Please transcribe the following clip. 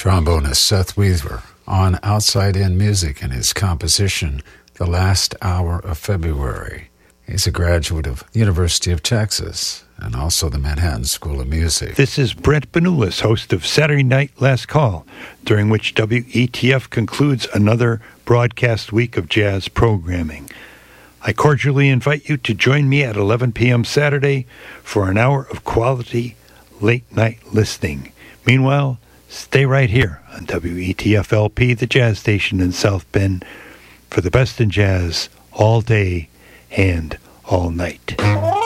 Trombonist Seth Weaver on Outside In Music and his composition, The Last Hour of February. He's a graduate of the University of Texas and also the Manhattan School of Music. This is Brent Benulis, host of Saturday Night Last Call, during which WETF concludes another broadcast week of jazz programming. I cordially invite you to join me at 11 p.m. Saturday for an hour of quality late-night listening. Meanwhile, stay right here on WETF-LP, the jazz station in South Bend, for the best in jazz all day and all night.